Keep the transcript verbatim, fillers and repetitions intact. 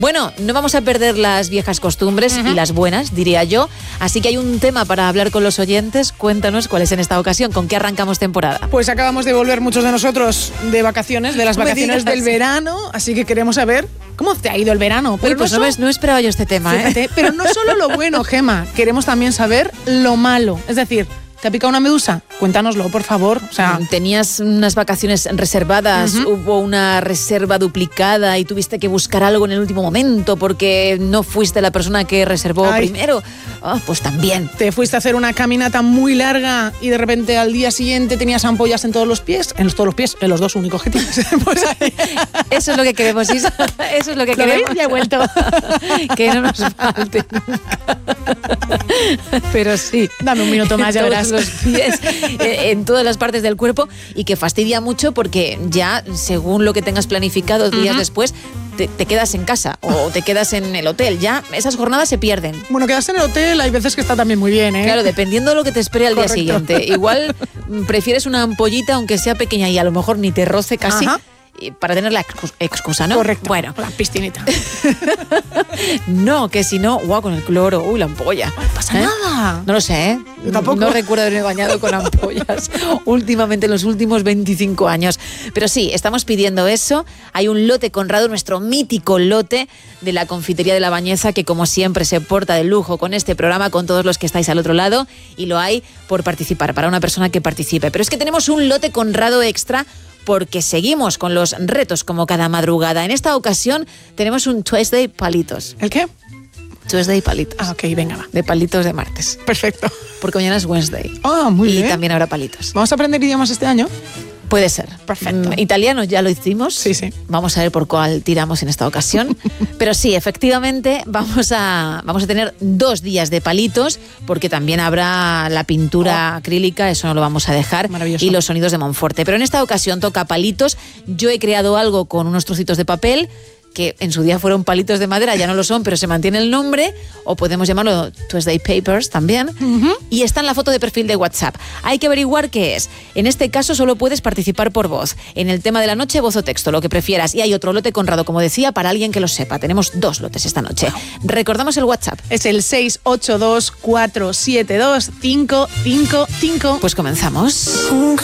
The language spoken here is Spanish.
Bueno, no vamos a perder las viejas costumbres uh-huh. y las buenas, diría yo. Así que hay un tema para hablar con los oyentes. Cuéntanos cuál es en esta ocasión. ¿Con qué arrancamos temporada? Pues acabamos de volver muchos de nosotros de vacaciones, de las vacaciones del verano. Así que queremos saber cómo te ha ido el verano. Pero Uy, pues no, no, so- no esperaba yo este tema, Fíjate, ¿eh? Pero no solo lo bueno, Gema. Queremos también saber lo malo. Es decir, ¿te ha picado una medusa? Cuéntanoslo, por favor. O sea, ¿tenías unas vacaciones reservadas? Uh-huh. ¿Hubo una reserva duplicada y tuviste que buscar algo en el último momento porque no fuiste la persona que reservó Ay. primero? Oh, pues también. ¿Te fuiste a hacer una caminata muy larga y de repente al día siguiente tenías ampollas en todos los pies? En los, todos los pies, en los dos únicos que tienes. Pues ahí. Eso es lo que queremos, Isa. Eso es lo que ¿Lo queremos. veis? Ya he vuelto. Que no nos falte. Pero sí. Dame un minuto más, ya verás. Los pies, en todas las partes del cuerpo, y que fastidia mucho porque ya, según lo que tengas planificado días uh-huh. después, te, te quedas en casa o te quedas en el hotel. Ya esas jornadas se pierden. Bueno, quedarse en el hotel hay veces que está también muy bien, ¿eh? Claro, dependiendo de lo que te espere al Correcto. día siguiente. Igual prefieres una ampollita, aunque sea pequeña y a lo mejor ni te roce casi. Ajá. Para tener la excusa, ¿no? Correcto. Bueno. La piscinita. No, que si no, guau, con el cloro, uy, la ampolla. No pasa ¿Eh? nada. No lo sé, ¿eh? Yo tampoco. No recuerdo haberme bañado con ampollas últimamente en los últimos veinticinco años. Pero sí, estamos pidiendo eso. Hay un lote Conrado, nuestro mítico lote de la Confitería de la Bañeza, que como siempre se porta de lujo con este programa, con todos los que estáis al otro lado, y lo hay por participar, para una persona que participe. Pero es que tenemos un lote Conrado extra porque seguimos con los retos como cada madrugada. En esta ocasión tenemos un Tuesday palitos. ¿El qué? Tuesday palitos. Ah, ok, venga, va. De palitos de martes. Perfecto. Porque mañana es Wednesday. Ah, muy y bien. Y también habrá palitos. ¿Vamos a aprender idiomas este año? Puede ser. Perfecto. Mm, italiano ya lo hicimos. Sí, sí. Vamos a ver por cuál tiramos en esta ocasión. Pero sí, efectivamente, vamos a, vamos a tener dos días de palitos, porque también habrá la pintura oh. acrílica, eso no lo vamos a dejar. Maravilloso. Y los sonidos de Monforte. Pero en esta ocasión toca palitos. Yo he creado algo con unos trocitos de papel, que en su día fueron palitos de madera, ya no lo son, pero se mantiene el nombre, o podemos llamarlo Tuesday Papers también, uh-huh. y está en la foto de perfil de WhatsApp. Hay que averiguar qué es. En este caso solo puedes participar por voz. En el tema de la noche, voz o texto, lo que prefieras. Y hay otro lote Conrado, como decía, para alguien que lo sepa. Tenemos dos lotes esta noche. Wow. Recordamos el WhatsApp. Es el seis ocho dos, cuatro siete dos, cinco cinco cinco. Pues comenzamos.